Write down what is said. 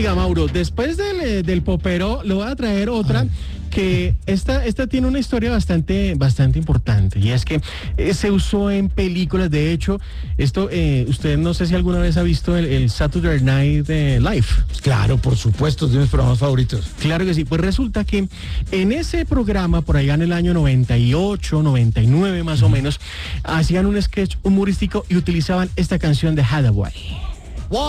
Oiga, Mauro, después del popero, le voy a traer otra que esta tiene una historia bastante importante, y es que se usó en películas. De hecho, esto, usted no sé si alguna vez ha visto el Saturday Night Live. Claro, por supuesto, es de mis programas favoritos. Claro que sí, pues resulta que en ese programa, por allá en el año 98, 99 más o menos, hacían un sketch humorístico y utilizaban esta canción de Hathaway.